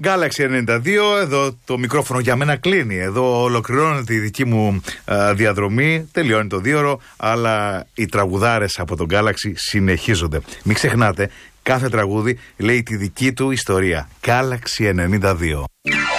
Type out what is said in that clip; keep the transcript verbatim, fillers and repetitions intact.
Galaxy ενενήντα δύο, εδώ το μικρόφωνο για μένα κλείνει. Εδώ ολοκληρώνεται η δική μου α, διαδρομή. Τελειώνει το δίωρο, αλλά οι τραγουδάρες από τον Galaxy συνεχίζονται. Μην ξεχνάτε, κάθε τραγούδι λέει τη δική του ιστορία. Galaxy ενενήντα δύο.